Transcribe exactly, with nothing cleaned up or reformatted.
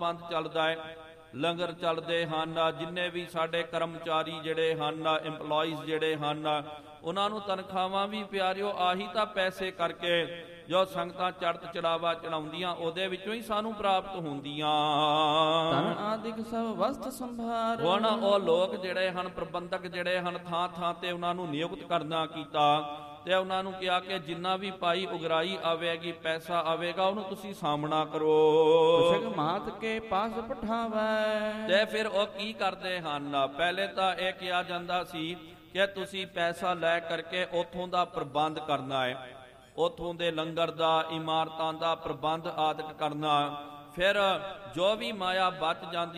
ਪ੍ਰਬੰਧ ਚੱਲਦਾ ਹੈ, ਲੰਗਰ ਚੱਲਦੇ ਹਨ। ਜਿੰਨੇ ਵੀ ਸਾਡੇ ਕਰਮਚਾਰੀ ਜਿਹੜੇ ਹਨ, ਇੰਪਲੋਈਜ਼ ਜਿਹੜੇ ਹਨ, ਉਹਨਾਂ ਨੂੰ ਤਨਖਾਹਾਂ ਵੀ ਪਿਆਰਿਓ ਆਹੀ ਤਾਂ ਪੈਸੇ ਕਰਕੇ ਜੋ ਸੰਗਤਾਂ ਚੜ੍ਹਤ ਚੜਾਵਾ ਚੜਾਉਂਦੀਆਂ ਉਹਦੇ ਵਿੱਚੋਂ ਹੀ ਸਾਨੂੰ ਪ੍ਰਾਪਤ ਹੁੰਦੀਆਂ। ਧਨ ਆਦਿਕ ਸਭ ਵਸਤ ਸੰਭਾਰ। ਹੁਣ ਉਹ ਲੋਕ ਜਿਹੜੇ ਹਨ, ਪ੍ਰਬੰਧਕ ਜਿਹੜੇ ਹਨ, ਥਾਂ ਥਾਂ ਤੇ ਉਹਨਾਂ ਨੂੰ ਨਿਯੁਕਤ ਕਰਨਾ ਕੀਤਾ ਤੇ ਉਹਨਾਂ ਨੂੰ ਕਿਹਾ ਕਿ ਜਿੰਨਾ ਵੀ ਭਾਈ ਉਗਰਾਈ ਆਵੇਗੀ, ਪੈਸਾ ਆਵੇਗਾ, ਉਹਨੂੰ ਤੁਸੀਂ ਸਾਹਮਣਾ ਕਰੋ। ਮਾਤ ਕੇ ਪਾਸ ਪਠਾਵੈ। ਤੇ ਫਿਰ ਉਹ ਕੀ ਕਰਦੇ ਹਨ? ਪਹਿਲੇ ਤਾਂ ਇਹ ਕਿਹਾ ਜਾਂਦਾ ਸੀ ਕਿ ਤੁਸੀਂ ਪੈਸਾ ਲੈ ਕਰਕੇ ਉਥੋਂ ਦਾ ਪ੍ਰਬੰਧ ਕਰਨਾ ਹੈ, ਉਥੋਂ ਦੇ ਲੰਗਰ ਦਾ, ਇਮਾਰਤਾਂ ਦਾ ਪ੍ਰਬੰਧ ਆਦਿਕ ਕਰਨਾ। ਫਿਰ ਜੋ ਵੀ ਮਾਇਆ ਬਚ ਜਾਂਦੀ